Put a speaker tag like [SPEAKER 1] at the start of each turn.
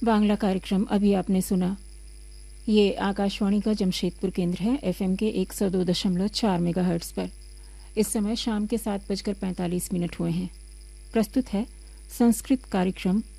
[SPEAKER 1] बांग्ला कार्यक्रम अभी आपने सुना। ये आकाशवाणी का जमशेदपुर केंद्र है, एफएम के 102.4 मेगाहर्ट्ज पर। इस समय शाम के 7:45 हुए हैं। प्रस्तुत है संस्कृत कार्यक्रम